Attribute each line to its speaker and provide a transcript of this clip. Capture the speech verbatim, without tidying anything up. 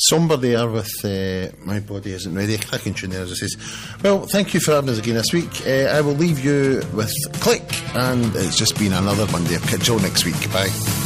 Speaker 1: somber there with uh, My Body Isn't Ready. Cracking tune there, as I says. Well, thank you for having us again this week. Uh, I will leave you with Click, and it's just been another Monday. I'll catch you all next week. Bye.